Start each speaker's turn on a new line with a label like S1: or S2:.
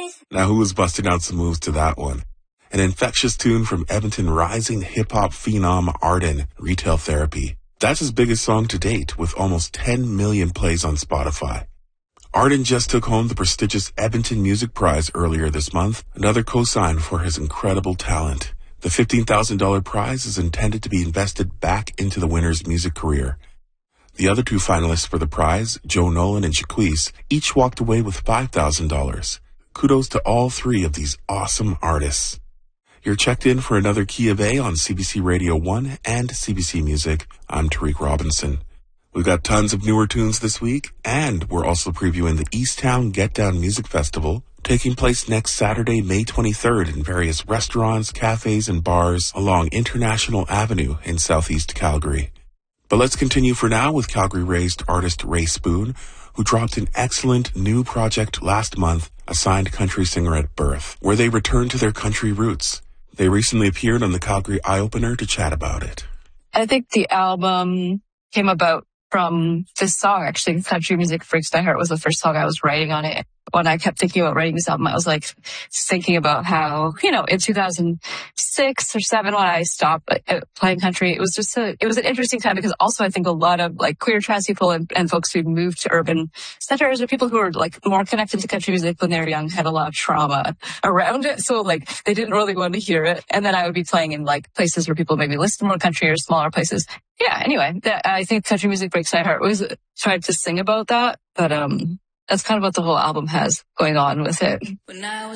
S1: Now, who was busting out some moves to that one? An infectious tune from Edmonton rising hip-hop phenom Arden, Retail Therapy. That's his biggest song to date, with almost 10 million plays on Spotify. Arden just took home the prestigious Edmonton Music Prize earlier this month, another cosign for his incredible talent. The $15,000 prize is intended to be invested back into the winner's music career. The other two finalists for the prize, Joe Nolan and Shaquise, each walked away with $5,000. Kudos to all three of these awesome artists. You're checked in for another Key of A on CBC Radio 1 and CBC Music. I'm Tariq Robinson. We've got tons of newer tunes this week, and we're also previewing the Easttown Get Down Music Festival, taking place next Saturday, May 23rd in various restaurants, cafes, and bars along International Avenue in Southeast Calgary. But let's continue for now with Calgary-raised artist Ray Spoon, who dropped an excellent new project last month, Assigned Country Singer at Birth, where they return to their country roots. They recently appeared on the Calgary Eye-Opener to chat about it.
S2: I think the album came about from this song, actually. Country Music Breaks My Heart was the first song I was writing on it. When I kept thinking about writing this album, I was like thinking about how, in 2006 or 7 when I stopped playing country, it was an interesting time because also I think a lot of like queer trans people and folks who moved to urban centers or people who were like more connected to country music when they were young had a lot of trauma around it. So like they didn't really want to hear it. And then I would be playing in like places where people maybe listen to more country or smaller places. Yeah, anyway, I think Country Music Breaks My Heart was tried to sing about that, but that's kind of what the whole album has going on with it.
S3: When I was